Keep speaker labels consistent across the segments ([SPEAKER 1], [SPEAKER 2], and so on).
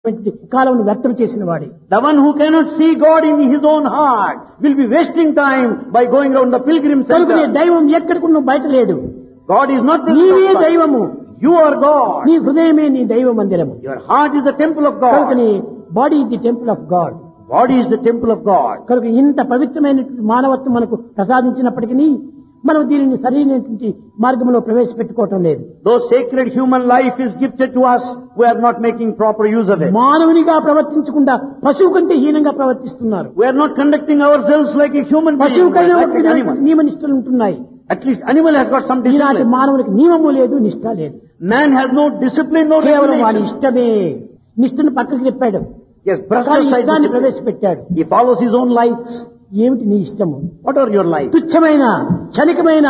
[SPEAKER 1] కాలం వ్యర్థం చేసిన వాడి.
[SPEAKER 2] The one who cannot see God in his own heart will be wasting time by going around the pilgrim
[SPEAKER 1] కనుకనే
[SPEAKER 2] center.
[SPEAKER 1] దైవం ఎక్కడికి బయట లేడు.
[SPEAKER 2] God is not present
[SPEAKER 1] నీవే
[SPEAKER 2] outside.
[SPEAKER 1] దైవము.
[SPEAKER 2] You are God.
[SPEAKER 1] నీ హృదయమే నీ దైవ మందిరము.
[SPEAKER 2] Your heart is the temple of God.
[SPEAKER 1] కనుకనే body is the temple of God.
[SPEAKER 2] Body is the temple of God.
[SPEAKER 1] కనుక ఇంత పవిత్రమైనటువంటి మానవత్వం మనకు ప్రసాదించినప్పటికీ మనం దీనిని సరైనటువంటి మార్గంలో ప్రవేశపెట్టుకోవటం లేదు.
[SPEAKER 2] Though sacred human life is gifted to us, we are not making proper use of it.
[SPEAKER 1] మానవునిగా ప్రవర్తించకుండా పశువు కంటే హీనంగా ప్రవర్తిస్తున్నారు.
[SPEAKER 2] We are not conducting ourselves like a human being,
[SPEAKER 1] పశువుకైనా
[SPEAKER 2] like an animal.
[SPEAKER 1] నియమ నిష్టలు ఉంటున్నాయి.
[SPEAKER 2] At least animal has got some
[SPEAKER 1] ఈనాటి
[SPEAKER 2] discipline.
[SPEAKER 1] మానవునికి నియమము లేదు, నిష్ట లేదు.
[SPEAKER 2] Man has no discipline, no
[SPEAKER 1] కేవలం వాడి
[SPEAKER 2] regulation.
[SPEAKER 1] ఇష్టమే. నిష్టను పక్కకి చెప్పాడు,
[SPEAKER 2] Yes, brushed
[SPEAKER 1] కానీ
[SPEAKER 2] aside
[SPEAKER 1] ఇష్టాన్ని
[SPEAKER 2] discipline.
[SPEAKER 1] ప్రవేశపెట్టాడు.
[SPEAKER 2] He follows his own lights.
[SPEAKER 1] ఏమిటి నీ ఇష్టము?
[SPEAKER 2] What are your lights?
[SPEAKER 1] తుచ్చమైన క్షణికమైన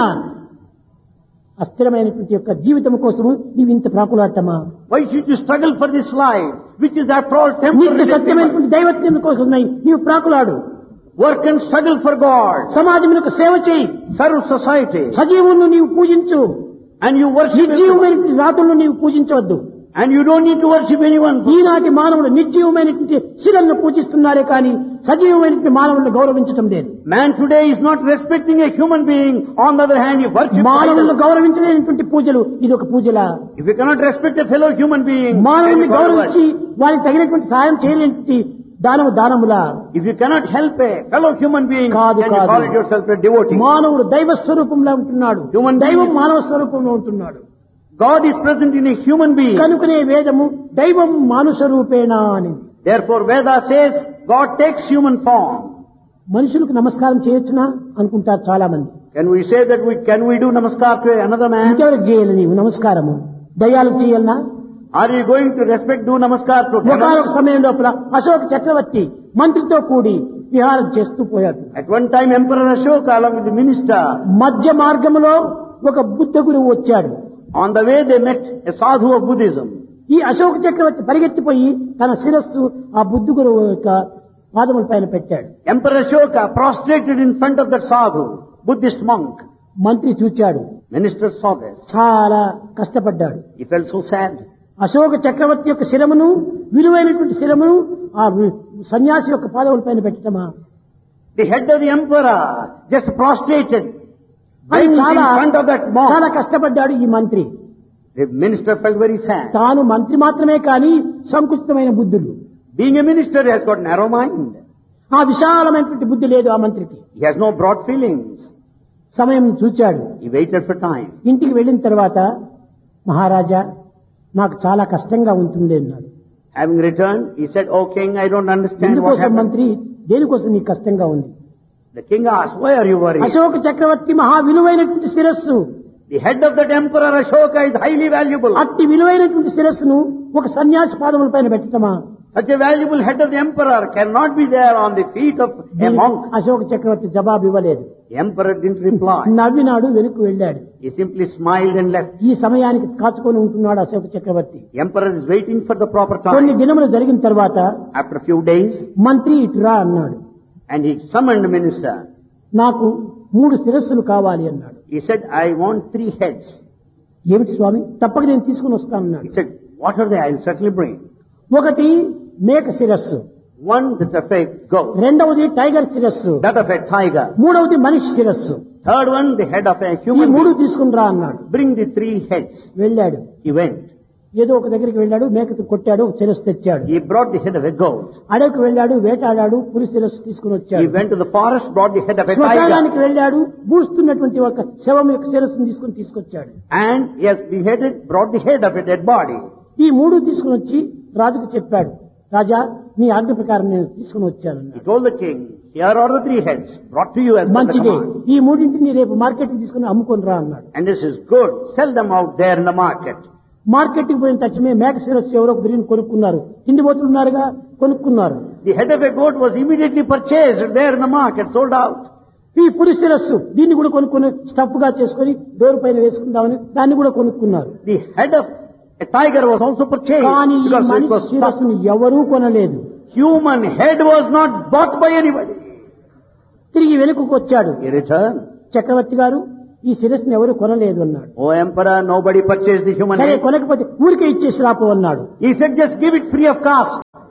[SPEAKER 1] అస్థిరమైనటువంటి యొక్క జీవితం కోసము నీవు ఇంత ప్రాకులాడటమా?
[SPEAKER 2] Why should you struggle for this life, which is after all
[SPEAKER 1] నిత్య
[SPEAKER 2] temporary?
[SPEAKER 1] సత్యమైనటువంటి దైవత్వం కోసం నీవు ప్రాకులాడు.
[SPEAKER 2] Work and struggle for God.
[SPEAKER 1] సమాజమునకు సేవ చేయి.
[SPEAKER 2] Serve society.
[SPEAKER 1] సజీవులను నీవు పూజించు.
[SPEAKER 2] And you worship everyone.
[SPEAKER 1] నిర్జీవమైనటువంటి రాతులను నీవు పూజించవద్దు.
[SPEAKER 2] And you don't need to worship anyone.
[SPEAKER 1] ఈనాటి మానవులు నిర్జీవమైనటువంటి శిలను పూజిస్తున్నారే కానీ సజీవమైనటువంటి మానవులను గౌరవించడం లేదు.
[SPEAKER 2] Man today is not respecting a human being. On the other hand, he worships
[SPEAKER 1] మానవులను
[SPEAKER 2] idols.
[SPEAKER 1] గౌరవించలేనటువంటి పూజలు ఇది ఒక పూజలా?
[SPEAKER 2] If you cannot respect a fellow human being,
[SPEAKER 1] మానవుల్ని
[SPEAKER 2] then you call
[SPEAKER 1] గౌరవించి
[SPEAKER 2] worship.
[SPEAKER 1] వారికి తగినటువంటి సాయం చేయలేనటువంటి దానములా?
[SPEAKER 2] If you cannot help a fellow human being,
[SPEAKER 1] కాదు,
[SPEAKER 2] then you
[SPEAKER 1] కాదు.
[SPEAKER 2] call it yourself a devotee.
[SPEAKER 1] మానవుడు దైవ స్వరూపంలో ఉంటున్నాడు.
[SPEAKER 2] Human
[SPEAKER 1] దైవం
[SPEAKER 2] being-
[SPEAKER 1] మానవ స్వరూపంలో ఉంటున్నాడు.
[SPEAKER 2] God is present in a human being.
[SPEAKER 1] కనుకనే వేదము దైవం మానుష రూపేణ అని.
[SPEAKER 2] Therefore, Veda says God takes human form.
[SPEAKER 1] మనుషులకు నమస్కారం చేయొచ్చునా అనుకుంటారు చాలా మంది.
[SPEAKER 2] Can we say that can we do namaskar to another man?
[SPEAKER 1] ఇంకెవరికి చేయాలి నీవు నమస్కారము? దయ్యాలకు చేయాలనా?
[SPEAKER 2] Are you going to do namaskar to
[SPEAKER 1] ఒకనొక
[SPEAKER 2] devils?
[SPEAKER 1] సమయం లోపల అశోక చక్రవర్తి మంత్రితో కూడి విహారం చేస్తూ పోయాడు.
[SPEAKER 2] At one time, Emperor Ashoka, along with the minister,
[SPEAKER 1] మధ్య మార్గంలో ఒక బుద్ధ గురువు వచ్చాడు.
[SPEAKER 2] on the way they met a sadhu of Buddhism.
[SPEAKER 1] ఈ అశోక చక్రవర్తి పరిగెత్తిపోయి తన శిరస్సు ఆ బుద్ధ గురువు యొక్క పాదముల పైన పెట్టాడు.
[SPEAKER 2] Emperor Ashoka prostrated in front of that sadhu, Buddhist monk.
[SPEAKER 1] మంత్రి చూచాడు,
[SPEAKER 2] Minister saw this.
[SPEAKER 1] చాలా కష్టపడ్డాడు.
[SPEAKER 2] He felt so sad.
[SPEAKER 1] Ashoka చక్రవర్తి యొక్క శిరమును, విలువైనటువంటి శిరమును ఆ సన్యాసి యొక్క పాదముల పైన పెట్టటమా?
[SPEAKER 2] The head of the emperor just prostrated
[SPEAKER 1] అని
[SPEAKER 2] bent in
[SPEAKER 1] చాలా
[SPEAKER 2] front of that monk.
[SPEAKER 1] చాలా కష్టపడ్డాడు ఈ మంత్రి.
[SPEAKER 2] The minister felt very sad.
[SPEAKER 1] తాను మంత్రి మాత్రమే కాని సంకుచితమైన బుద్ధులు.
[SPEAKER 2] Being a minister, he has got narrow mind.
[SPEAKER 1] ఆ విశాలమైనటువంటి బుద్ధి లేదు ఆ మంత్రికి.
[SPEAKER 2] He has no broad feelings.
[SPEAKER 1] సమయం చూచాడు.
[SPEAKER 2] He waited for time.
[SPEAKER 1] ఇంటికి వెళ్ళిన తర్వాత మహారాజా నాకు చాలా కష్టంగా ఉంటుంది అన్నాడు.
[SPEAKER 2] Having returned, he said, "Oh king, I don't understand what
[SPEAKER 1] ఎందుకోసం
[SPEAKER 2] happened."
[SPEAKER 1] మంత్రి, దేనికోసం నీకు కష్టంగా ఉంది?
[SPEAKER 2] The king asked, "Why are you worried?"
[SPEAKER 1] Ashoka చక్రవర్తి మహా విలువైనటువంటి శిరస్సు.
[SPEAKER 2] The head of that emperor Ashoka is highly valuable.
[SPEAKER 1] అట్టి విలువైనటువంటి శిరస్సును ఒక సన్యాసి పాదముల పైన పెట్టటమా?
[SPEAKER 2] Such a valuable head of the emperor cannot be there on the feet of a monk.
[SPEAKER 1] Ashoka చక్రవర్తి జవాబు ఇవ్వలేదు.
[SPEAKER 2] The emperor didn't reply.
[SPEAKER 1] నవ్వినాడు, వెనుక్కు వెళ్ళాడు.
[SPEAKER 2] He simply smiled and left.
[SPEAKER 1] ఈ సమయానికి కాచుకొని ఉంటున్నాడు అశోక చక్రవర్తి.
[SPEAKER 2] The emperor is waiting for the proper
[SPEAKER 1] కొన్ని
[SPEAKER 2] time.
[SPEAKER 1] దినములు జరిగిన తర్వాత
[SPEAKER 2] After a few days,
[SPEAKER 1] మంత్రి ఇటురా అన్నాడు.
[SPEAKER 2] and he summoned the minister.
[SPEAKER 1] నాకు 3 శిరస్సులు కావాలి అన్నాడు.
[SPEAKER 2] He said, "I want 3 heads."
[SPEAKER 1] ఏమిటి స్వామి? తప్పక నేను తీసుకుని వస్తానన్నాడు.
[SPEAKER 2] He said, "What are they? I'll certainly bring."
[SPEAKER 1] ఒకటి మేక శిరస్సు,
[SPEAKER 2] One that of a goat,
[SPEAKER 1] రెండవది టైగర్ శిరస్సు,
[SPEAKER 2] that of a tiger.
[SPEAKER 1] మూడవది మనిషి శిరస్సు.
[SPEAKER 2] Third one, the head of a
[SPEAKER 1] ఈ
[SPEAKER 2] human
[SPEAKER 1] 3
[SPEAKER 2] being.
[SPEAKER 1] తీసుకుని రా అన్నాడు.
[SPEAKER 2] Bring the 3 heads.
[SPEAKER 1] వెళ్ళాడు.
[SPEAKER 2] He went.
[SPEAKER 1] ఏదో ఒక దగ్గరికి వెళ్ళాడు, మేకతో కొట్టాడు, శిరస్సు తెచ్చాడు.
[SPEAKER 2] He brought the head of a goat.
[SPEAKER 1] అడవికి వెళ్ళాడు, వేటాడాడు, పులి శిరస్సు తీసుకుని
[SPEAKER 2] He
[SPEAKER 1] వచ్చాడు.
[SPEAKER 2] went to the forest, brought the head of a
[SPEAKER 1] శ్మశానానికి
[SPEAKER 2] tiger.
[SPEAKER 1] వెళ్ళాడు, బూస్తున్నటువంటి ఒక శవం యొక్క శిరస్సును తీసుకొచ్చాడు.
[SPEAKER 2] And he has beheaded, brought the head of a dead body.
[SPEAKER 1] ఈ 3 తీసుకుని వచ్చి రాజుకు చెప్పాడు. రాజా, మీ ఆజ్ఞ ప్రకారం నేను తీసుకుని వచ్చాను.
[SPEAKER 2] He told the king, "Here are the 3 heads brought to you as per the
[SPEAKER 1] మంచిదే,
[SPEAKER 2] command.
[SPEAKER 1] ఈ 3ని రేపు మార్కెట్ తీసుకుని అమ్ముకొని రా అన్నాడు.
[SPEAKER 2] And this is good. Sell them out there in the market."
[SPEAKER 1] Market కి పోయిన తక్షణమే మేక శిరస్సు ఎవరో ఒక బిర్యానీ కొనుక్కున్నారు. తిండిపోతున్నారుగా కొనుక్కున్నారు.
[SPEAKER 2] The head of a goat was immediately purchased there in the market, sold out.
[SPEAKER 1] ఈ పులి శిరస్సు దీన్ని కూడా కొనుక్కొని స్టఫ్ గా చేసుకుని డోర్ పైన వేసుకుందామని దాన్ని కూడా కొనుక్కున్నారు.
[SPEAKER 2] The head of a tiger was also purchased
[SPEAKER 1] కానీ ఈ
[SPEAKER 2] because it
[SPEAKER 1] మనిషి
[SPEAKER 2] was stuffed.
[SPEAKER 1] శిరస్సును ఎవరూ కొనలేదు.
[SPEAKER 2] Human head was not bought by anybody.
[SPEAKER 1] తిరిగి వెనుకకు వచ్చాడు.
[SPEAKER 2] He returned.
[SPEAKER 1] చక్రవర్తి గారు, ఈ శిరస్సును ఎవరు కొనలేదు అన్నాడు.
[SPEAKER 2] "Oh emperor, nobody purchased the human
[SPEAKER 1] సరే
[SPEAKER 2] head."
[SPEAKER 1] కొనకపోతే ఊరికే ఇచ్చేసి రాపో అన్నాడు.
[SPEAKER 2] He said, "Just give it free of cost."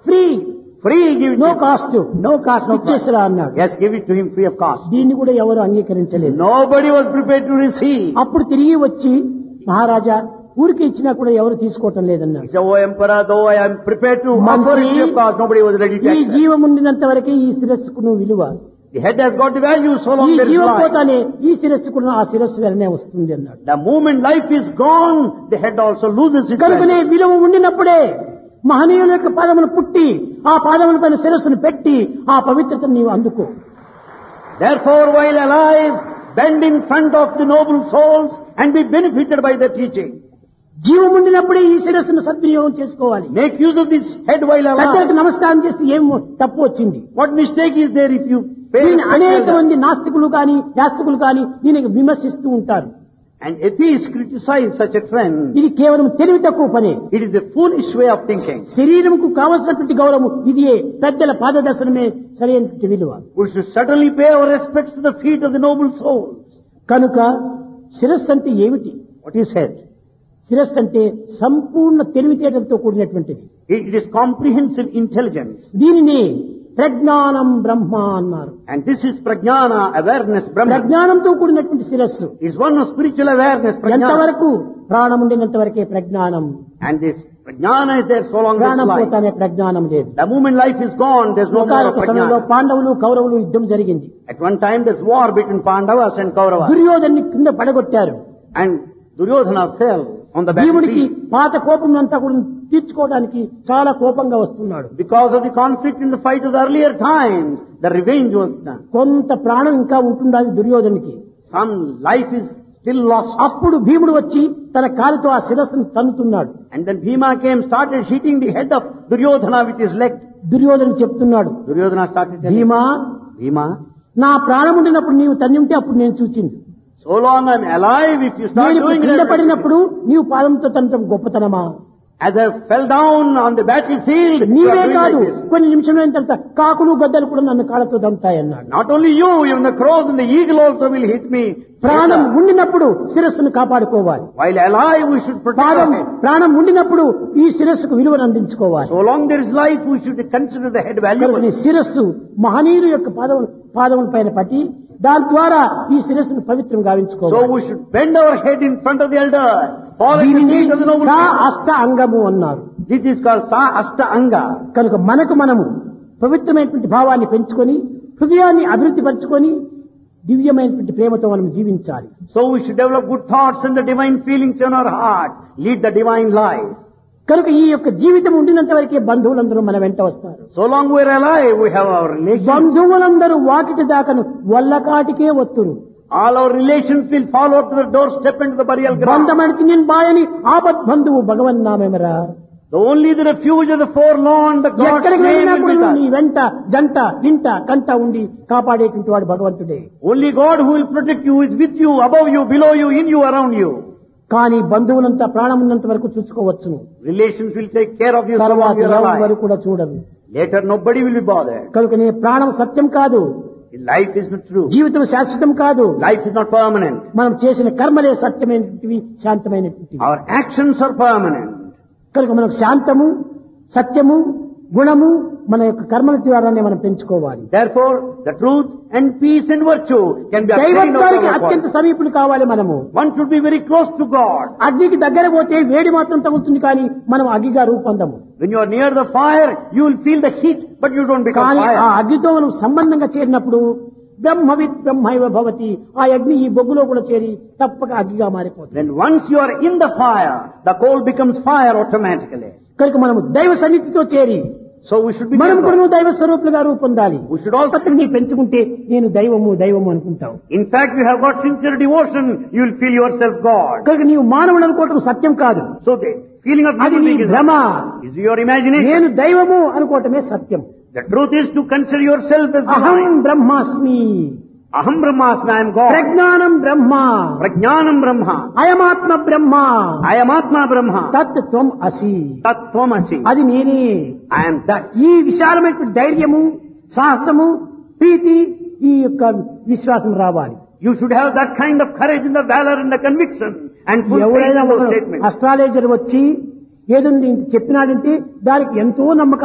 [SPEAKER 1] Free,
[SPEAKER 2] Free, give it
[SPEAKER 1] no
[SPEAKER 2] to him.
[SPEAKER 1] Cost,
[SPEAKER 2] No cost, no
[SPEAKER 1] ఇచ్చేసిరా
[SPEAKER 2] cost.
[SPEAKER 1] అన్నాడు.
[SPEAKER 2] Yes, give it to him free of cost.
[SPEAKER 1] దీన్ని కూడా ఎవరు అంగీకరించలేదు.
[SPEAKER 2] Nobody was prepared to receive.
[SPEAKER 1] అప్పుడు తిరిగి వచ్చి మహారాజా ఊరికి ఇచ్చినా కూడా ఎవరు తీసుకోవటం
[SPEAKER 2] He
[SPEAKER 1] లేదన్నారు.
[SPEAKER 2] said, "Oh Emperor, though I am prepared to offer it free of cost, nobody was ready to
[SPEAKER 1] ఈ
[SPEAKER 2] accept."
[SPEAKER 1] జీవం ఉండినంత వరకే ఈ శిరస్సుకు నువ్వు విలువ,
[SPEAKER 2] The head has got the value so
[SPEAKER 1] ఈ
[SPEAKER 2] long there is
[SPEAKER 1] జీవం
[SPEAKER 2] life.
[SPEAKER 1] పోతానే ఈ శిరస్సుకు ఆ శిరస్సు వెలనే వస్తుంది అన్నాడు.
[SPEAKER 2] The moment life is gone, the head also loses its
[SPEAKER 1] కనుకనే
[SPEAKER 2] value.
[SPEAKER 1] విలువ ఉండినప్పుడే మహనీయుల యొక్క పాదములు పుట్టి ఆ పాదముల పైన శిరస్సును పెట్టి ఆ పవిత్రతను నీవు అందుకో.
[SPEAKER 2] Therefore, while alive, bend in front of the noble souls and be benefited by their teaching.
[SPEAKER 1] జీవం ఉండినప్పుడే ఈ శిరస్సును సద్వినియోగం చేసుకోవాలి.
[SPEAKER 2] Make use of this head while
[SPEAKER 1] పెద్దలకు
[SPEAKER 2] alive.
[SPEAKER 1] నమస్కారం చేస్తే ఏం తప్పు వచ్చింది?
[SPEAKER 2] What mistake is there if you pay
[SPEAKER 1] దీన్ని
[SPEAKER 2] respect
[SPEAKER 1] అనేక
[SPEAKER 2] to them?
[SPEAKER 1] మంది నాస్తికులు కానీ యాస్తికులు కానీ దీనికి విమర్శిస్తూ ఉంటారు.
[SPEAKER 2] And atheists criticize such a trend.
[SPEAKER 1] ఇది కేవలం తెలివి తక్కువ పని.
[SPEAKER 2] It is a foolish way of thinking.
[SPEAKER 1] శరీరంకు కావలసినటువంటి గౌరవం ఇదియే, పెద్దల పాదదర్శనమే సరైనటువంటి విలువ.
[SPEAKER 2] We should certainly pay our respects to the feet of the noble souls.
[SPEAKER 1] కనుక శిరస్సు అంటే ఏమిటి?
[SPEAKER 2] What is head?
[SPEAKER 1] శిరస్సు అంటే సంపూర్ణ తెలివితేటలతో కూడినటువంటిది.
[SPEAKER 2] It is comprehensive intelligence.
[SPEAKER 1] దీనిని ప్రజ్ఞానం బ్రహ్మ అన్నారు.
[SPEAKER 2] And this is prajnana, awareness, Brahman.
[SPEAKER 1] ప్రజ్ఞానంతో కూడినటువంటి శిరస్సు.
[SPEAKER 2] Is one of spiritual awareness, prajnana.
[SPEAKER 1] ఎంతవరకు ప్రాణం ఉండినంత వరకే ప్రజ్ఞానం.
[SPEAKER 2] And this prajnana is there so long as
[SPEAKER 1] ప్రాణం
[SPEAKER 2] life.
[SPEAKER 1] పోతానే ప్రజ్ఞానం లేదు.
[SPEAKER 2] The moment life is gone, there's no more of
[SPEAKER 1] ఒకనొక సమయంలో
[SPEAKER 2] prajnana.
[SPEAKER 1] పాండవులు కౌరవులు యుద్ధం జరిగింది.
[SPEAKER 2] At one time there's war between Pandavas and Kauravas.
[SPEAKER 1] దుర్యోధన్ని కింద పడగొట్టారు.
[SPEAKER 2] And Duryodhana fell on the
[SPEAKER 1] భీముడికి
[SPEAKER 2] battlefield.
[SPEAKER 1] పాత కోపం అంతా కూడా తీర్చుకోవడానికి చాలా కోపంగా వస్తున్నాడు.
[SPEAKER 2] Because of the conflict in the fight of the earlier times, the revenge was done.
[SPEAKER 1] కొంత ప్రాణం ఇంకా ఉంటుండాలి దుర్యోధనికి.
[SPEAKER 2] Some life is still lost.
[SPEAKER 1] అప్పుడు భీముడు వచ్చి తన కాలుతో ఆ శిరస్సును తన్నుతున్నాడు.
[SPEAKER 2] And then Bhima came, started hitting the head of Duryodhana with his leg.
[SPEAKER 1] Duryodhana చెప్తున్నాడు,
[SPEAKER 2] Duryodhana started telling,
[SPEAKER 1] భీమా,
[SPEAKER 2] Bhima,
[SPEAKER 1] నా ప్రాణం ఉండినప్పుడు నీవు తన్ని ఉంటే అప్పుడు నేను చూచింది.
[SPEAKER 2] so long I'm alive, if you start
[SPEAKER 1] నేను
[SPEAKER 2] doing
[SPEAKER 1] కింద
[SPEAKER 2] it,
[SPEAKER 1] పడినప్పుడు నీవు పాదంతో తనటం గొప్పతనమా?
[SPEAKER 2] as I fell down on the battlefield, you
[SPEAKER 1] నీవే
[SPEAKER 2] are doing
[SPEAKER 1] కాదు,
[SPEAKER 2] like this.
[SPEAKER 1] కొన్ని నిమిషమైన తర్వాత కాకులు గద్దలు కూడా నన్ను కాళ్ళతో దంతాయన్నాడు.
[SPEAKER 2] Not only you, even the crows and the eagle also will hit me.
[SPEAKER 1] ప్రాణం
[SPEAKER 2] later.
[SPEAKER 1] ఉండినప్పుడు శిరస్సును కాపాడుకోవాలి.
[SPEAKER 2] While alive, we should protect
[SPEAKER 1] పాదం
[SPEAKER 2] our head.
[SPEAKER 1] ప్రాణం ఉండినప్పుడు ఈ శిరస్సుకు విలువను అందించుకోవాలి.
[SPEAKER 2] So long there is life, we should consider the head
[SPEAKER 1] కనుక
[SPEAKER 2] valuable.
[SPEAKER 1] నీ శిరస్సు మహనీయుల యొక్క పాదముల పైన పట్టి దాని ద్వారా ఈ శిరస్సును పవిత్రం
[SPEAKER 2] So
[SPEAKER 1] గావించుకోవాలి.
[SPEAKER 2] we should bend our head in front of the elders. Fall at the
[SPEAKER 1] దీనిని
[SPEAKER 2] feet of the noble
[SPEAKER 1] saw
[SPEAKER 2] souls.
[SPEAKER 1] అష్ట అంగము అన్నారు.
[SPEAKER 2] This is called Sa Ashta Anga.
[SPEAKER 1] కనుక మనము పవిత్రమైనటువంటి భావాన్ని పెంచుకొని హృదయాన్ని అభివృద్ధి పరచుకొని దివ్యమైనటువంటి ప్రేమతో మనం జీవించాలి.
[SPEAKER 2] So we should develop good thoughts and the divine feelings in our heart. Lead the divine life.
[SPEAKER 1] కనుక ఈ యొక్క జీవితం ఉండినంత వరకే బంధువులందరూ మన వెంట వస్తారు.
[SPEAKER 2] So long we are alive, we have our relations.
[SPEAKER 1] బంధువులందరూ Vakiti దాకను వల్లకాటికే వత్తురు.
[SPEAKER 2] All our relations will follow to the doorstep and to the burial ground.
[SPEAKER 1] బంధమడిచి నేను బాయని ఆపద్ బంధువు భగవన్ నామేమరా.
[SPEAKER 2] The only the refuge of the forlorn, the God's
[SPEAKER 1] ఎక్కడికి
[SPEAKER 2] name will
[SPEAKER 1] వెళ్ళినప్పుడు
[SPEAKER 2] be
[SPEAKER 1] నీ
[SPEAKER 2] with us.
[SPEAKER 1] వెంట జంట ఇంట కంట ఉండి కాపాడేటువంటి వాడు భగవంతుడే.
[SPEAKER 2] Only God who will protect you is with you, above you, below you, in you, around you.
[SPEAKER 1] కానీ బంధువులంతా ప్రాణం ఉన్నంత వరకు చూసుకోవచ్చును.
[SPEAKER 2] Relations will take care of you so
[SPEAKER 1] తర్వాత
[SPEAKER 2] long you are
[SPEAKER 1] ఎవరు
[SPEAKER 2] alive.
[SPEAKER 1] కూడా చూడరు.
[SPEAKER 2] Later nobody will be bothered.
[SPEAKER 1] కనుక నీ ప్రాణం సత్యం కాదు,
[SPEAKER 2] Life is not true.
[SPEAKER 1] జీవితం శాశ్వతం కాదు.
[SPEAKER 2] Life is not permanent.
[SPEAKER 1] మనం చేసిన కర్మలే సత్యమైనటువంటివి, శాంతమైనటువంటివి.
[SPEAKER 2] Our actions are permanent.
[SPEAKER 1] కనుక మనకు శాంతము, సత్యము, గుణము మన యొక్క కర్మల ద్వారానే మనం పెంచుకోవాలి.
[SPEAKER 2] Therefore, the truth and peace and virtue can be attained
[SPEAKER 1] దైవత్వానికి
[SPEAKER 2] over
[SPEAKER 1] అత్యంత
[SPEAKER 2] our
[SPEAKER 1] సమీపులు కావాలి మనము.
[SPEAKER 2] One should be very close to God.
[SPEAKER 1] అగ్నికి దగ్గర పోతే వేడి మాత్రం తగులుతుంది కానీ మనం అగ్గిగా రూపొందము.
[SPEAKER 2] When you are near the fire, you will feel the heat, but you don't become
[SPEAKER 1] కానీ ఆ
[SPEAKER 2] fire.
[SPEAKER 1] అగ్నితో మనం సంబంధంగా చేరినప్పుడు బ్రహ్మవిత్ బ్రహ్మైవ భవతి, ఆ అగ్ని ఈ బొగ్గులో కూడా చేరి తప్పక అగ్గిగా మారిపోతుంది.
[SPEAKER 2] When once you are in the fire, the coal becomes fire automatically.
[SPEAKER 1] కనుక మనము దైవ సన్నిధితో చేరి
[SPEAKER 2] So we should be
[SPEAKER 1] మనం
[SPEAKER 2] near
[SPEAKER 1] కూడా
[SPEAKER 2] God.
[SPEAKER 1] దైవ స్వరూపులుగా రూపొందాలి.
[SPEAKER 2] We should also,
[SPEAKER 1] నీ పెంచుకుంటే నేను దైవము దైవము అనుకుంటావు.
[SPEAKER 2] in fact, you have got sincere devotion, you will feel yourself God.
[SPEAKER 1] కనుక నీవు మానవుడు అనుకోవటం సత్యం కాదు,
[SPEAKER 2] So the feeling of
[SPEAKER 1] అది
[SPEAKER 2] human
[SPEAKER 1] నీ
[SPEAKER 2] being
[SPEAKER 1] భ్రమ.
[SPEAKER 2] is your imagination.
[SPEAKER 1] నేను దైవము అనుకోవటమే సత్యం.
[SPEAKER 2] The truth is to consider yourself as
[SPEAKER 1] అహం
[SPEAKER 2] divine.
[SPEAKER 1] బ్రహ్మాస్మి,
[SPEAKER 2] Aham Brahmasmi, I am God.
[SPEAKER 1] ప్రజ్ఞానం బ్రహ్మ,
[SPEAKER 2] Prajnanam Brahma.
[SPEAKER 1] అయమాత్మ Brahma,
[SPEAKER 2] I am Atma Brahma.
[SPEAKER 1] తత్ త్వం అసి,
[SPEAKER 2] Tattvamasi.
[SPEAKER 1] అది నేనే.
[SPEAKER 2] I am that.
[SPEAKER 1] ఈ విశాలమైన ధైర్యము, సాహసము, ప్రీతి, ఈ యొక్క విశ్వాసం రావాలి.
[SPEAKER 2] You should have that kind of courage and the valor and the conviction and full faith
[SPEAKER 1] ఎవరైనా
[SPEAKER 2] in those
[SPEAKER 1] ఒక
[SPEAKER 2] statements.
[SPEAKER 1] అస్ట్రాలజర్ వచ్చి ఏదో చెప్పినాడంటే దానికి ఎంతో నమ్మకాన్ని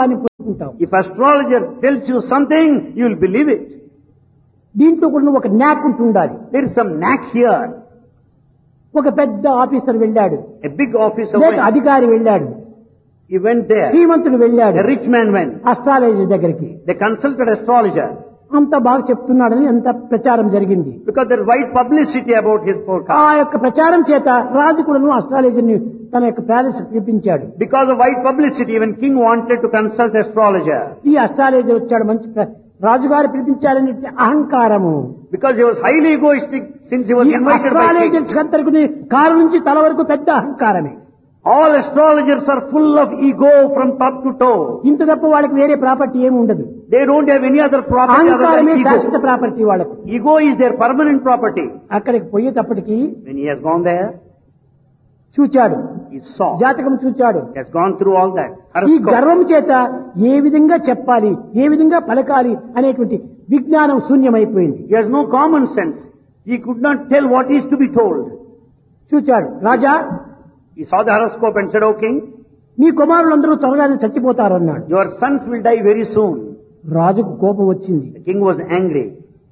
[SPEAKER 1] అనుకుంటాం.
[SPEAKER 2] If astrologer tells you something, you will believe it.
[SPEAKER 1] దీంట్లో కూడా ఒక న్యాక్ ఉంటుండాలి.
[SPEAKER 2] There is some knack here.
[SPEAKER 1] ఒక పెద్ద ఆఫీసర్ వెళ్ళాడు,
[SPEAKER 2] A big officer
[SPEAKER 1] లేక
[SPEAKER 2] went.
[SPEAKER 1] అధికారి వెళ్ళాడు,
[SPEAKER 2] He went there.
[SPEAKER 1] శ్రీమంతుడు వెళ్ళాడు
[SPEAKER 2] A rich man went.
[SPEAKER 1] Astrologer దగ్గరికి.
[SPEAKER 2] They consulted astrologer
[SPEAKER 1] అంత బాగా చెప్తున్నాడని అంత ప్రచారం జరిగింది.
[SPEAKER 2] because there is wide publicity about his
[SPEAKER 1] ఆ
[SPEAKER 2] forecast.
[SPEAKER 1] యొక్క ప్రచారం చేత రాజు కూడాను అస్ట్రాలజర్ ని తన యొక్క ప్యాలెస్ పిలిపించాడు.
[SPEAKER 2] Because of wide publicity, even king wanted to consult astrologer.
[SPEAKER 1] ఈ అస్ట్రాలజర్ వచ్చాడు, మంచి రాజుగారు పిలిపించారనే అహంకారము.
[SPEAKER 2] Because he was highly egoistic since he was
[SPEAKER 1] ఈ
[SPEAKER 2] invited by king.
[SPEAKER 1] అస్ట్రాలజర్స్ అందరికీ కారు నుంచి తల వరకు పెద్ద అహంకారమే.
[SPEAKER 2] All astrologers are full of ego from top to toe.
[SPEAKER 1] ఇంత తప్ప వాళ్ళకి వేరే ప్రాపర్టీ ఏమి ఉండదు.
[SPEAKER 2] They don't have any other property other
[SPEAKER 1] అహంకారమే
[SPEAKER 2] than
[SPEAKER 1] శాశ్వత
[SPEAKER 2] ego.
[SPEAKER 1] ప్రాపర్టీ వాళ్ళకు.
[SPEAKER 2] Ego is their permanent property.
[SPEAKER 1] అక్కడికి పోయేటప్పటికి
[SPEAKER 2] When he has gone there,
[SPEAKER 1] చూచాడు,
[SPEAKER 2] he saw.
[SPEAKER 1] జాతకం చూచాడు.
[SPEAKER 2] He has gone through all that.
[SPEAKER 1] ఈ
[SPEAKER 2] Horoscope.
[SPEAKER 1] గర్వం చేత ఏ విధంగా చెప్పాలి, ఏ విధంగా పలకాలి అనేటువంటి విజ్ఞానం శూన్యమైపోయింది.
[SPEAKER 2] He has no common sense. He could not tell what is to be told.
[SPEAKER 1] చూచాడు, రాజా
[SPEAKER 2] He saw the horoscope and said, "O king,
[SPEAKER 1] మీ కుమారులందరూ త్వరగానే చచ్చిపోతారు అన్నాడు.
[SPEAKER 2] your sons will die very soon."
[SPEAKER 1] రాజుకు కోపం వచ్చింది.
[SPEAKER 2] The king was angry.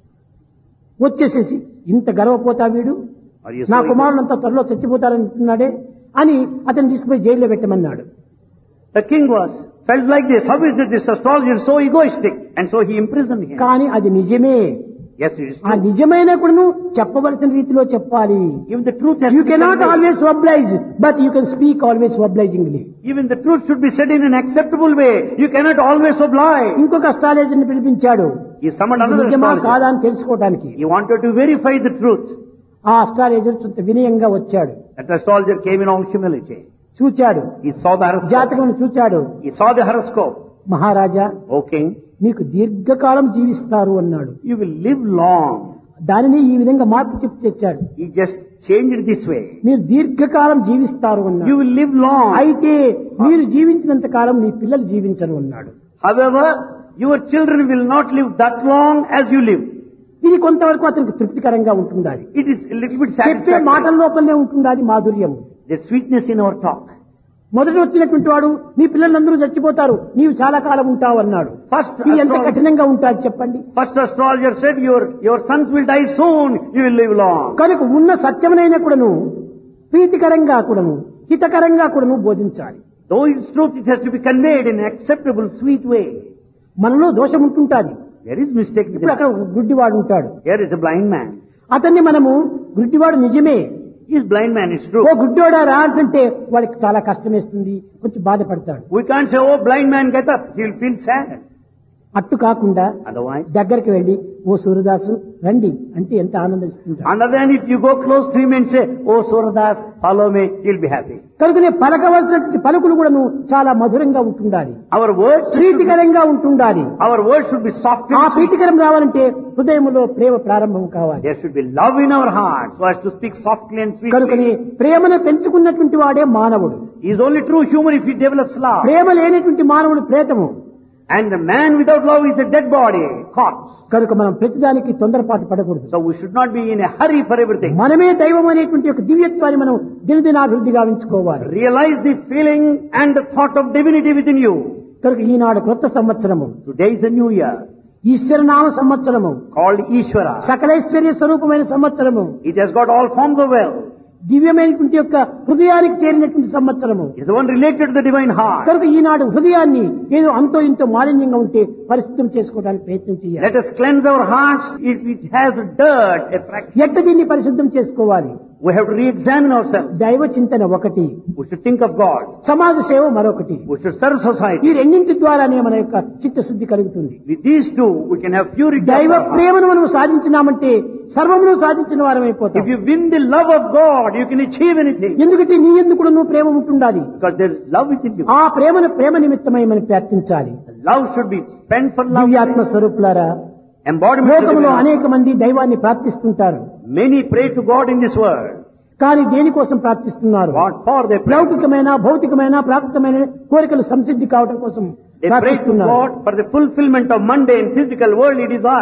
[SPEAKER 1] వచ్చేసేసి ఇంత గర్వపోతా వీడు,
[SPEAKER 2] Are you
[SPEAKER 1] నా
[SPEAKER 2] so
[SPEAKER 1] కుమారులంతా త్వరలో చచ్చిపోతారంటున్నాడే అని అతను తీసుకుపోయి జైల్లో పెట్టమన్నాడు.
[SPEAKER 2] The king felt like this. How is it this astrologer is so egoistic? And so he imprisoned him.
[SPEAKER 1] కానీ అది నిజమే.
[SPEAKER 2] Yes, it is
[SPEAKER 1] ఆ
[SPEAKER 2] true.
[SPEAKER 1] నిజమైన కూడా నువ్వు చెప్పవలసిన రీతిలో చెప్పాలి.
[SPEAKER 2] Even the truth has
[SPEAKER 1] you
[SPEAKER 2] to be
[SPEAKER 1] cannot
[SPEAKER 2] conveyed.
[SPEAKER 1] Always oblige, but you can speak always obligingly.
[SPEAKER 2] Even the truth should be said in an acceptable way. You cannot always oblige.
[SPEAKER 1] ఇంకొక astrologer ని పిలిపించాడు,
[SPEAKER 2] He summoned
[SPEAKER 1] ఇది
[SPEAKER 2] another
[SPEAKER 1] నిజమా
[SPEAKER 2] astrologer.
[SPEAKER 1] కాదా అని తెలుసుకోవడానికి.
[SPEAKER 2] He wanted to verify the truth.
[SPEAKER 1] ఆ astrologer కొంత వినయంగా వచ్చాడు,
[SPEAKER 2] That astrologer came in all humility.
[SPEAKER 1] చూచాడు,
[SPEAKER 2] He saw the horoscope.
[SPEAKER 1] జాతకం చూచాడు.
[SPEAKER 2] He saw the horoscope.
[SPEAKER 1] Maharaja
[SPEAKER 2] O king,
[SPEAKER 1] నీకు దీర్ఘకాలం జీవిస్తారు అన్నాడు.
[SPEAKER 2] you will live long.
[SPEAKER 1] దానిని ఈ విధంగా మార్పు చెప్పి తెచ్చాడు.
[SPEAKER 2] He just changed it this way.
[SPEAKER 1] మీరు దీర్ఘకాలం జీవిస్తారు
[SPEAKER 2] You
[SPEAKER 1] అన్నాడు.
[SPEAKER 2] will live long.
[SPEAKER 1] అయితే మీరు జీవించినంత కాలం నీ పిల్లలు జీవించరు అన్నాడు.
[SPEAKER 2] However, your children will not live that long as you live.
[SPEAKER 1] ఇది కొంతవరకు అతనికి తృప్తికరంగా ఉంటుండాలి.
[SPEAKER 2] It is a little bit
[SPEAKER 1] చెప్పే మాటల
[SPEAKER 2] satisfactory.
[SPEAKER 1] లోపలనే ఉంటుండాలి మాధుర్యం.
[SPEAKER 2] There's sweetness in our talk.
[SPEAKER 1] మొదట వచ్చినటువంటి వాడు నీ పిల్లలందరూ చచ్చిపోతారు, నీవు చాలా కాలం ఉంటావు అన్నాడు.
[SPEAKER 2] First
[SPEAKER 1] ఇది ఎంత
[SPEAKER 2] astrologer-
[SPEAKER 1] కఠినంగా ఉంటుంది చెప్పండి.
[SPEAKER 2] First astrologer said, your sons will die soon, you will live long.
[SPEAKER 1] కనుక ఉన్న సత్యమునైన కూడాను ప్రీతికరంగా కూడాను హితకరంగా కూడాను బోధించాలి.
[SPEAKER 2] Though it's truth, it has to be conveyed in an acceptable, sweet way.
[SPEAKER 1] మనలో దోషం ఉంటుంటాది.
[SPEAKER 2] There is mistake
[SPEAKER 1] ఇప్పుడు
[SPEAKER 2] within
[SPEAKER 1] అక్కడ
[SPEAKER 2] us.
[SPEAKER 1] ఒక గుడ్డివాడు ఉంటాడు.
[SPEAKER 2] Here is a blind man.
[SPEAKER 1] అతన్ని మనము గుడ్డివాడు నిజమే,
[SPEAKER 2] He is blind man, it's
[SPEAKER 1] oh
[SPEAKER 2] true.
[SPEAKER 1] గుడ్డోడా రా అంటే వాడికి చాలా కష్టం వేస్తుంది, కొంచెం బాధపడతాడు.
[SPEAKER 2] We can't say, "Oh, blind man, get up." He will feel sad.
[SPEAKER 1] అట్టు కాకుండా
[SPEAKER 2] Otherwise,
[SPEAKER 1] దగ్గరికి వెళ్లి ఓ సూర్యదాసు రండి అంటే ఎంత ఆనందిస్తుంటాడు.
[SPEAKER 2] other than if you go close to him and say, "Oh, Suradas, follow me," he'll be happy.
[SPEAKER 1] కనుకనే పలకవలసినటువంటి పలుకులు కూడాను చాలా మధురంగా ఉంటుండాలి,
[SPEAKER 2] Our words should be,
[SPEAKER 1] ప్రీతికరంగా ఉంటుండాలి.
[SPEAKER 2] our words should be soft
[SPEAKER 1] ఆ
[SPEAKER 2] and sweet.
[SPEAKER 1] ప్రీతికరం రావాలంటే హృదయంలో ప్రేమ ప్రారంభం కావాలి.
[SPEAKER 2] There should be love in our hearts so as to speak softly and
[SPEAKER 1] కనుకనే
[SPEAKER 2] sweetly.
[SPEAKER 1] ప్రేమను పెంచుకున్నటువంటి వాడే మానవుడు.
[SPEAKER 2] He is only true human if he develops love.
[SPEAKER 1] ప్రేమ లేనటువంటి మానవుడు ప్రేతము.
[SPEAKER 2] And the man without love is a dead body, corpse.
[SPEAKER 1] కనుక మనం ప్రతిదానికి తొందరపాటు పడకూడదు.
[SPEAKER 2] So we should not be in a hurry for everything.
[SPEAKER 1] మనమే దైవం అనేటువంటి ఒక దివ్యత్వాన్ని మనం దినదినాభివృద్ధి గావించుకోవాలి.
[SPEAKER 2] Realize the feeling and the thought of divinity within you.
[SPEAKER 1] కనుక ఈనాడు క్రొత్త సంవత్సరము,
[SPEAKER 2] Today is a new year
[SPEAKER 1] ఈశ్వరనామ సంవత్సరము,
[SPEAKER 2] called Ishvara.
[SPEAKER 1] సకలైశ్వర్య స్వరూపమైన సంవత్సరము,
[SPEAKER 2] It has got all forms of wealth.
[SPEAKER 1] దివ్యమైనటువంటి యొక్క హృదయానికి చేరినటువంటి సంవత్సరము.
[SPEAKER 2] It's the one related to the divine heart.
[SPEAKER 1] కనుక ఈనాడు హృదయాన్ని ఏదో అంతో ఇంతో మాలిన్యంగా ఉంటే పరిశుద్ధం చేసుకోవడానికి ప్రయత్నం చేయాలి.
[SPEAKER 2] Let us cleanse our hearts if it has dirt, a fraction.
[SPEAKER 1] ఎట్లా దీన్ని పరిశుద్ధం చేసుకోవాలి?
[SPEAKER 2] We have to re-examine ourselves.
[SPEAKER 1] దైవ చింతన ఒకటి,
[SPEAKER 2] We should think of God.
[SPEAKER 1] సమాజ సేవ మరొకటి.
[SPEAKER 2] We should serve
[SPEAKER 1] ఈ
[SPEAKER 2] society.
[SPEAKER 1] రెండింటి ద్వారానే మన యొక్క చిత్తశుద్ధి కలుగుతుంది.
[SPEAKER 2] With these two, we can have purity of
[SPEAKER 1] దైవ
[SPEAKER 2] our heart.
[SPEAKER 1] ప్రేమను మనం సాధించినామంటే సర్వమును సాధించిన వారమైపోతాం.
[SPEAKER 2] If you win the love of God, you can achieve anything.
[SPEAKER 1] ఎందుకంటే నీ ఎందుకు కూడా నువ్వు ప్రేమ ఉంటుండాలి.
[SPEAKER 2] Because there is love within you.
[SPEAKER 1] ఆ ప్రేమను ప్రేమ నిమిత్తమై మనం ప్రార్థించాలి.
[SPEAKER 2] Love should be spent for love.
[SPEAKER 1] దివ్యాత్మ స్వరూపులారా,
[SPEAKER 2] Embodiment of
[SPEAKER 1] లోకంలో
[SPEAKER 2] divine heart.
[SPEAKER 1] అనేక మంది దైవాన్ని ప్రార్థిస్తుంటారు.
[SPEAKER 2] Many pray to God in this world.
[SPEAKER 1] కానీ దేనికోసం ప్రార్థిస్తున్నారు?
[SPEAKER 2] What for they pray?
[SPEAKER 1] లౌకికమైన భౌతికమైన ప్రాకృతమైన కోరికలు సంసిద్ధి కావడం కోసం
[SPEAKER 2] They pray to
[SPEAKER 1] ప్రార్థిస్తున్నారు.
[SPEAKER 2] God for the fulfillment of mundane, physical, worldly desire.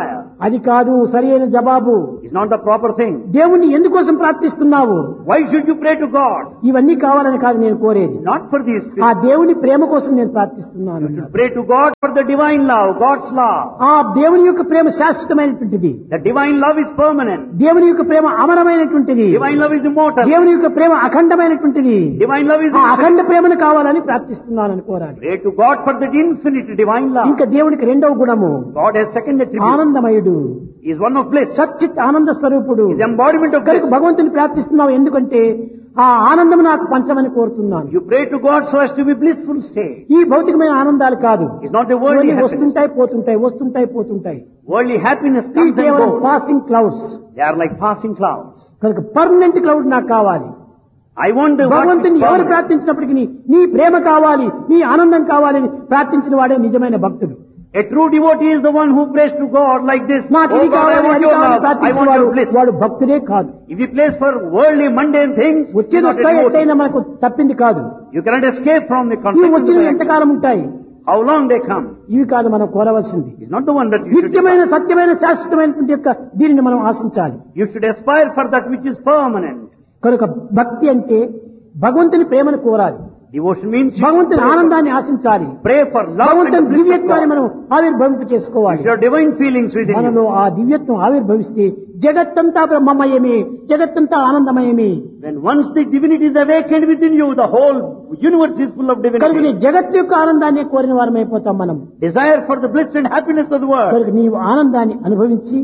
[SPEAKER 1] అది కాదు సరైన జవాబు.
[SPEAKER 2] It's not the proper thing.
[SPEAKER 1] దేవుణ్ణి ఎందుకోసం ప్రార్థిస్తున్నావు?
[SPEAKER 2] Why should you pray to God?
[SPEAKER 1] ఇవన్నీ కావాలని కాదు నేను కోరేది.
[SPEAKER 2] Not for these
[SPEAKER 1] ఆ
[SPEAKER 2] things.
[SPEAKER 1] దేవుని ప్రేమ కోసం నేను ప్రార్థిస్తున్నాను.
[SPEAKER 2] You should pray to God for the divine love, God's love.
[SPEAKER 1] ఆ దేవుని యొక్క ప్రేమ శాశ్వతమైనటువంటిది.
[SPEAKER 2] The divine love is permanent.
[SPEAKER 1] దేవుని యొక్క ప్రేమ అమరమైనటువంటిది.
[SPEAKER 2] Divine love is immortal.
[SPEAKER 1] దేవుని యొక్క ప్రేమ అఖండమైనటువంటిది.
[SPEAKER 2] Divine love is
[SPEAKER 1] ఆ
[SPEAKER 2] infinite.
[SPEAKER 1] అఖండ ప్రేమను కావాలని ప్రార్థిస్తున్నానని కోరాలి.
[SPEAKER 2] Pray to God for that infinite divine love.
[SPEAKER 1] ఇంకా దేవునికి రెండవ గుణము
[SPEAKER 2] God has second attribute.
[SPEAKER 1] ఆనందమయుడు.
[SPEAKER 2] He is one of bliss.
[SPEAKER 1] సచ్చిత్ ఆనంద స్వరూపుడు.
[SPEAKER 2] He is embodiment of bliss.
[SPEAKER 1] కనుక భగవంతుని ప్రార్థిస్తున్నావు ఎందుకంటే ఆ ఆనందం నాకు పంచమని కోరుతున్నాను.
[SPEAKER 2] You pray to God so as to be blissful state.
[SPEAKER 1] ఈ భౌతికమైన ఆనందాలు కాదు.
[SPEAKER 2] It's not a worldly
[SPEAKER 1] ఇవన్నీ
[SPEAKER 2] happiness.
[SPEAKER 1] వస్తుంటాయి పోతుంటాయి వస్తుంటాయి పోతుంటాయి.
[SPEAKER 2] Worldly happiness
[SPEAKER 1] ఇవి
[SPEAKER 2] comes and
[SPEAKER 1] కేవలం
[SPEAKER 2] goes.
[SPEAKER 1] Passing clouds.
[SPEAKER 2] They are like passing clouds.
[SPEAKER 1] కనుక పర్మనెంట్ క్లౌడ్ నాకు కావాలి.
[SPEAKER 2] I want the what is
[SPEAKER 1] భగవంతుని ఎవరు
[SPEAKER 2] permanent.
[SPEAKER 1] ప్రార్థించినప్పటికీ నీ ప్రేమ కావాలి, నీ ఆనందం కావాలని ప్రార్థించిన వాడే నిజమైన భక్తుడు.
[SPEAKER 2] A true devotee is the one who prays to God like this.
[SPEAKER 1] నాకు
[SPEAKER 2] Oh
[SPEAKER 1] ఇది
[SPEAKER 2] God, I
[SPEAKER 1] కావాలి
[SPEAKER 2] want
[SPEAKER 1] అది
[SPEAKER 2] your
[SPEAKER 1] కావాలి
[SPEAKER 2] love. I
[SPEAKER 1] ప్రార్థించిన
[SPEAKER 2] want
[SPEAKER 1] వాడు
[SPEAKER 2] your bliss.
[SPEAKER 1] వాడు భక్తుడే కాదు.
[SPEAKER 2] If he prays for worldly mundane things, he's
[SPEAKER 1] వచ్చేది
[SPEAKER 2] not a
[SPEAKER 1] వస్తాయి
[SPEAKER 2] devotee.
[SPEAKER 1] ఎట్లయినా మనకు తప్పింది కాదు.
[SPEAKER 2] You cannot escape from the
[SPEAKER 1] ఇవి
[SPEAKER 2] consequences.
[SPEAKER 1] వచ్చిన
[SPEAKER 2] of action.
[SPEAKER 1] ఎంతకాలం ఉంటాయి?
[SPEAKER 2] How long they come?
[SPEAKER 1] ఇవి కాదు మనం కోరవలసింది.
[SPEAKER 2] It's not the one that you should
[SPEAKER 1] నిత్యమైన
[SPEAKER 2] desire.
[SPEAKER 1] సత్యమైన శాశ్వతమైనటువంటి యొక్క దీనిని మనం ఆశించాలి.
[SPEAKER 2] You should aspire for that which is permanent.
[SPEAKER 1] కనుక భక్తి అంటే భగవంతుని ప్రేమను కోరాలి.
[SPEAKER 2] Devotion means you should
[SPEAKER 1] భగవంతుని
[SPEAKER 2] pray for-
[SPEAKER 1] ఆనందాన్ని ఆశించాలి.
[SPEAKER 2] pray for love and the
[SPEAKER 1] భగవంతుని
[SPEAKER 2] bliss of
[SPEAKER 1] దివ్యత్వాన్ని
[SPEAKER 2] God.
[SPEAKER 1] మనం ఆవిర్భవింప చేసుకోవాలి.
[SPEAKER 2] Your divine feelings within
[SPEAKER 1] మనలో
[SPEAKER 2] you.
[SPEAKER 1] ఆ దివ్యత్వం ఆవిర్భవిస్తే జగత్తంతా బ్రహ్మమయమే, జగత్తంతా ఆనందమయమే.
[SPEAKER 2] When once the divinity is awakened within you, the whole universe is full of
[SPEAKER 1] కనుక
[SPEAKER 2] divinity.
[SPEAKER 1] జగత్తు యొక్క ఆనందాన్ని కోరిన వారం అయిపోతాం మనం.
[SPEAKER 2] Desire for the bliss and happiness of the world.
[SPEAKER 1] కనుక నీవు ఆనందాన్ని అనుభవించి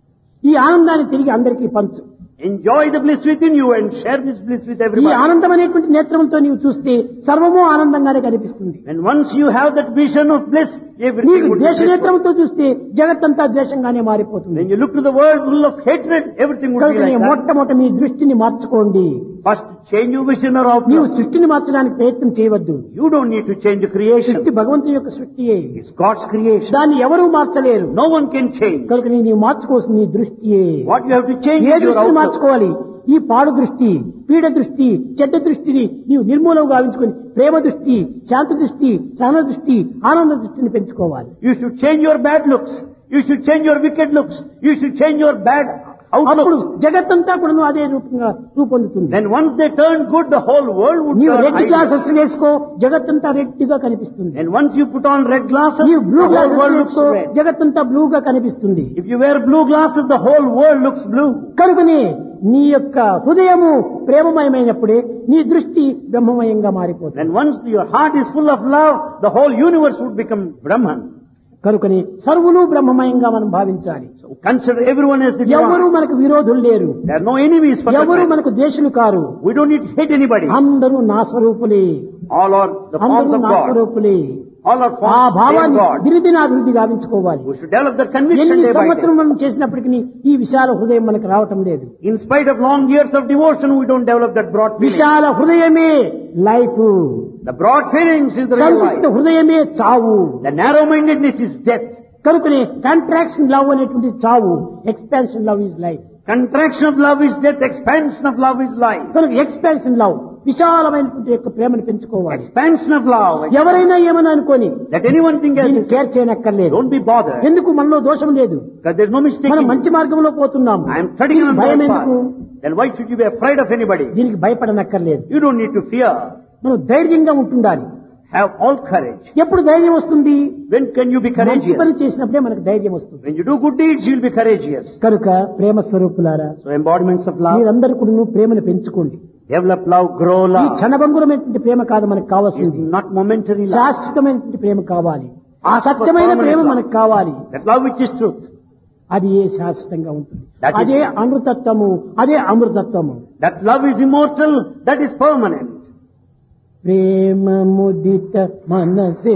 [SPEAKER 1] ఈ ఆనందాన్ని తిరిగి అందరికీ పంచు.
[SPEAKER 2] Enjoy the bliss within you and share this bliss with
[SPEAKER 1] ఈ
[SPEAKER 2] everybody.
[SPEAKER 1] ఆనందం అనేటువంటి నేత్రంతో నీవు చూస్తే సర్వము ఆనందంగానే కనిపిస్తుంది.
[SPEAKER 2] And once you have that vision of bliss, everything
[SPEAKER 1] నీకు
[SPEAKER 2] would be
[SPEAKER 1] ద్వేష
[SPEAKER 2] blissful.
[SPEAKER 1] నేత్రంతో చూస్తే జగత్తంతా ద్వేషంగానే మారిపోతుంది.
[SPEAKER 2] When you look to the world full of hatred, everything would be
[SPEAKER 1] కనుక
[SPEAKER 2] like
[SPEAKER 1] నీ
[SPEAKER 2] that.
[SPEAKER 1] మొట్టమొదట మీ దృష్టిని మార్చుకోండి.
[SPEAKER 2] First, change your vision or
[SPEAKER 1] నీవు
[SPEAKER 2] outlook.
[SPEAKER 1] సృష్టిని మార్చడానికి ప్రయత్నం చేయవద్దు.
[SPEAKER 2] You don't need to change the creation.
[SPEAKER 1] సృష్టి భగవంతుని యొక్క సృష్టియే.
[SPEAKER 2] It's God's creation.
[SPEAKER 1] దాన్ని ఎవరూ మార్చలేరు.
[SPEAKER 2] No one can change.
[SPEAKER 1] కనుక నీవు మార్చుకోవాల్సిన నీ దృష్టియే.
[SPEAKER 2] What you have to change
[SPEAKER 1] A
[SPEAKER 2] is your
[SPEAKER 1] దృష్టిని
[SPEAKER 2] outlook.
[SPEAKER 1] మార్చుకోవాలి? ఈ పాడు దృష్టి, పీడ దృష్టి, చెడ్డ దృష్టిని నీవు నిర్మూలం గావించుకొని ప్రేమ దృష్టి, శాంతి దృష్టి, సహన దృష్టి, ఆనంద దృష్టిని పెంచుకోవాలి.
[SPEAKER 2] You should change your bad looks. You should change your wicked looks. You should change your bad
[SPEAKER 1] అప్పుడు
[SPEAKER 2] outlook.
[SPEAKER 1] జగత్తంతా కూడా అదే రూపంగా రూపొందుతుంది.
[SPEAKER 2] Then once they turn good, the whole world would
[SPEAKER 1] నీవు
[SPEAKER 2] turn
[SPEAKER 1] రెడ్
[SPEAKER 2] ugly.
[SPEAKER 1] గ్లాసెస్ వేసుకో, జగత్తంతా red గా కనిపిస్తుంది.
[SPEAKER 2] And once you put on red glasses,
[SPEAKER 1] నీవు blue
[SPEAKER 2] the whole
[SPEAKER 1] glasses
[SPEAKER 2] world looks
[SPEAKER 1] వేసుకో,
[SPEAKER 2] red.
[SPEAKER 1] జగత్తంతా బ్లూగా కనిపిస్తుంది.
[SPEAKER 2] If you wear blue glasses, the whole world looks blue.
[SPEAKER 1] కనుకనే నీ యొక్క హృదయము ప్రేమమయమైనప్పుడే నీ దృష్టి బ్రహ్మమయంగా మారిపోతుంది.
[SPEAKER 2] Then once your heart is full of love, the whole universe would become Brahman.
[SPEAKER 1] కనుకనే సర్వులు బ్రహ్మమయంగా మనం భావించాలి.
[SPEAKER 2] So consider everyone as the
[SPEAKER 1] ఎవరు
[SPEAKER 2] divine.
[SPEAKER 1] మనకు విరోధులు లేరు.
[SPEAKER 2] There are no enemies for
[SPEAKER 1] ఎవరు
[SPEAKER 2] that.
[SPEAKER 1] మనకు దేశులు car.
[SPEAKER 2] We don't need to hate anybody.
[SPEAKER 1] అందరూ నా స్వరూపులే.
[SPEAKER 2] All are the forms
[SPEAKER 1] అందరూ
[SPEAKER 2] of
[SPEAKER 1] నా
[SPEAKER 2] God.
[SPEAKER 1] స్వరూపులే.
[SPEAKER 2] All are
[SPEAKER 1] ఆ
[SPEAKER 2] forms of
[SPEAKER 1] భావాన్ని
[SPEAKER 2] God.
[SPEAKER 1] దినదిన అభివృద్ధి గావించుకోవాలి.
[SPEAKER 2] We should develop that conviction
[SPEAKER 1] ఎన్ని
[SPEAKER 2] day by
[SPEAKER 1] సంవత్సరం
[SPEAKER 2] day.
[SPEAKER 1] మనం చేసినప్పటికీ ఈ విశాల హృదయం మనకు రావటం లేదు.
[SPEAKER 2] In spite of long years of devotion, we don't develop that broad feeling.
[SPEAKER 1] విశాల హృదయమే life.
[SPEAKER 2] The broad feelings is the real
[SPEAKER 1] సంకుచిత
[SPEAKER 2] life.
[SPEAKER 1] హృదయమే చావు.
[SPEAKER 2] The narrow-mindedness is death.
[SPEAKER 1] కనుకనే కాంట్రాక్షన్ లవ్ అనేటువంటి చావు, expansion love is life.
[SPEAKER 2] Contraction of love is death. Expansion of love is life.
[SPEAKER 1] కనుక expansion love విశాలమైనటువంటి యొక్క ప్రేమను పెంచుకోవాలి.
[SPEAKER 2] Expansion of love.
[SPEAKER 1] ఎవరైనా ఏమని అనుకోని
[SPEAKER 2] Let anyone think as
[SPEAKER 1] దీన్ని
[SPEAKER 2] this.
[SPEAKER 1] Care చేయనక్కర్లేదు.
[SPEAKER 2] Don't be bothered.
[SPEAKER 1] ఎందుకు మనలో దోషం లేదు.
[SPEAKER 2] Because there's no mistake.
[SPEAKER 1] మనం
[SPEAKER 2] in
[SPEAKER 1] మంచి
[SPEAKER 2] it.
[SPEAKER 1] మార్గంలో పోతున్నాము.
[SPEAKER 2] I am treading on
[SPEAKER 1] భయం
[SPEAKER 2] the
[SPEAKER 1] ఎందుకు?
[SPEAKER 2] path. Then why should you be afraid of anybody?
[SPEAKER 1] దీనికి భయపడనక్కర్లేదు.
[SPEAKER 2] You don't need to fear.
[SPEAKER 1] మనం ధైర్యంగా ఉంటుండాలి.
[SPEAKER 2] Have all courage.
[SPEAKER 1] ఎప్పుడు ధైర్యం వస్తుంది?
[SPEAKER 2] When can you be
[SPEAKER 1] మంచి పని
[SPEAKER 2] courageous?
[SPEAKER 1] చేసినప్పుడే మనకు ధైర్యం వస్తుంది.
[SPEAKER 2] When you do good deeds, you'll be courageous.
[SPEAKER 1] కనుక ప్రేమ స్వరూపులారా,
[SPEAKER 2] So embodiments of love.
[SPEAKER 1] మీరందరూ కూడా ప్రేమను పెంచుకోండి.
[SPEAKER 2] Develop love, grow
[SPEAKER 1] ఈ
[SPEAKER 2] love.
[SPEAKER 1] క్షణభంగురమైనటువంటి ప్రేమ కాదు మనకు కావాల్సింది.
[SPEAKER 2] It's not momentary love.
[SPEAKER 1] శాశ్వతమైనటువంటి ప్రేమ కావాలి. ఆ
[SPEAKER 2] Ask for
[SPEAKER 1] సత్యమైన
[SPEAKER 2] permanent
[SPEAKER 1] ప్రేమ
[SPEAKER 2] love.
[SPEAKER 1] మనకు కావాలి.
[SPEAKER 2] That love which is truth.
[SPEAKER 1] అది ఏ శాశ్వతంగా ఉంటుంది.
[SPEAKER 2] That is-
[SPEAKER 1] అదే అమృతత్వము, అదే అమృతత్వము.
[SPEAKER 2] That love is immortal. That is permanent.
[SPEAKER 1] ప్రేమ ముదిత మనసే